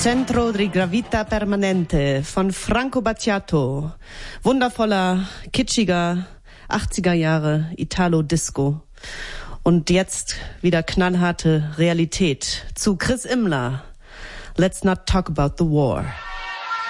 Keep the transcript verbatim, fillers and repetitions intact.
Centro di Gravità Permanente von Franco Battiato. Wundervoller, kitschiger achtziger Jahre Italo-Disco. Und jetzt wieder knallharte Realität zu Chris Imler. Let's not talk about the war.